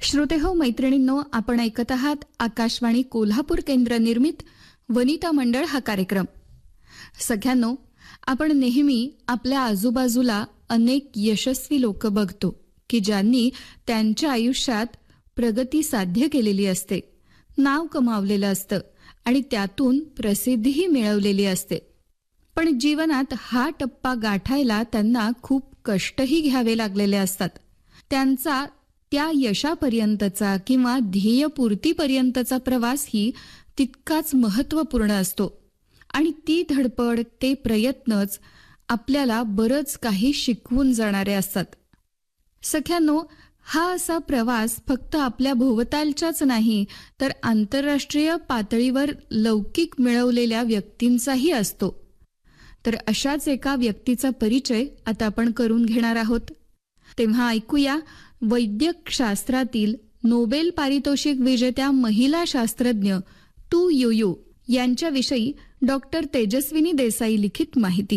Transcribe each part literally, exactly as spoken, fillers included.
श्रोते हो मैत्रिणींनो, आपण ऐकत आहात आकाशवाणी कोल्हापूर केंद्र निर्मित वनिता मंडळ हा कार्यक्रम. सगळ्यांनो, आपण नेहमी आपल्या आजूबाजूला अनेक यशस्वी लोक बघतो की ज्यांनी त्यांच्या आयुष्यात प्रगती साध्य केलेली असते, नाव कमावलेलं असतं आणि त्यातून प्रसिद्धीही मिळवलेली असते. पण जीवनात हा टप्पा गाठायला त्यांना खूप कष्टही घ्यावे लागलेले असतात. त्यांचा त्या यशापर्यंतचा किंवा ध्येयपूर्तीपर्यंतचा प्रवास ही तितकाच महत्त्वपूर्ण असतो आणि ती धडपड, ते प्रयत्नच आपल्याला बरंच काही शिकवून जाणारे असतात. सख्यानो, हा असा प्रवास फक्त आपल्या भोवतालच्याच नाही तर आंतरराष्ट्रीय पातळीवर लौकिक मिळवलेल्या व्यक्तींचाही असतो. तर अशाच एका व्यक्तीचा परिचय आता आपण करून घेणार आहोत. तेव्हा ऐकूया वैद्यक शास्त्रातील नोबेल पारितोषिक विजेत्या महिला शास्त्रज्ञ तू युयू यांच्याविषयी डॉक्टर तेजस्विनी देसाई लिखित माहिती.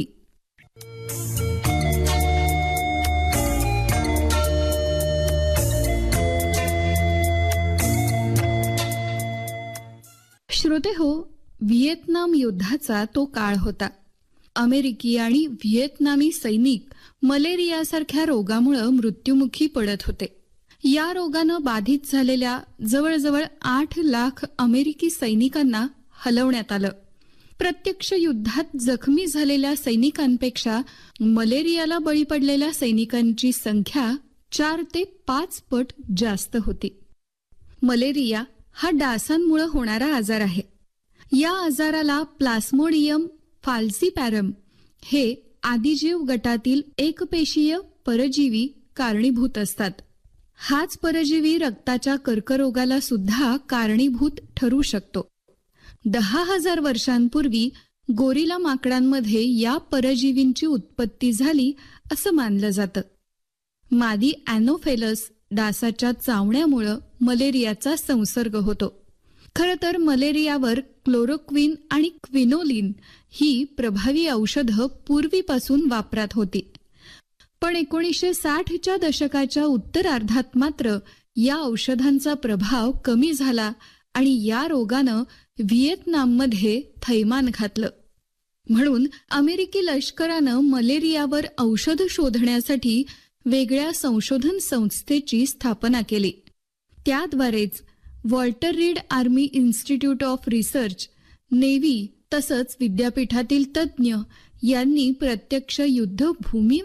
श्रोते हो, व्हिएतनाम युद्धाचा तो काळ होता. अमेरिकी आणि व्हिएतनामी सैनिक मलेरियासारख्या रोगामुळे मृत्युमुखी पडत होते. या रोगानं बाधित झालेल्या जवळजवळ आठ लाख अमेरिकी सैनिकांना हलवण्यात आलं. प्रत्यक्ष युद्धात जखमी झालेल्या सैनिकांपेक्षा मलेरियाला बळी पडलेल्या सैनिकांची संख्या चार ते पाच पट जास्त होती. मलेरिया हा डासांमुळे होणारा आजार आहे. या आजाराला प्लास्मोडियम फाल्सीपॅरम हे आदिजीव गटातील एकपेशीय परजीवी कारणीभूत असतात. हाच परजीवी रक्ताच्या कर्करोगाला सुद्धा कारणीभूत ठरू शकतो. दहा हजार वर्षांपूर्वी गोरिला माकडांमध्ये या परजीवींची उत्पत्ती झाली असं मानलं जातं. मादी ॲनोफेलस डासाच्या चावण्यामुळे मलेरियाचा संसर्ग होतो. खरं तर मलेरियावर क्लोरोक्विन आणि क्विनोलिन ही प्रभावी औषधं पूर्वीपासून वापरात होती. पण एकोणीसशे साठच्या दशकाच्या उत्तरार्धात मात्र या औषधांचा प्रभाव कमी झाला आणि या रोगानं व्हिएतनाममध्ये थैमान घातलं. म्हणून अमेरिकी लष्करानं मलेरियावर औषध शोधण्यासाठी वेगळ्या संशोधन संस्थेची स्थापना केली. त्याद्वारेच Walter read army institute of research, navy तसंच विद्यापीठातील तज्ज्ञ यांनी प्रत्यक्ष युद्धभूमी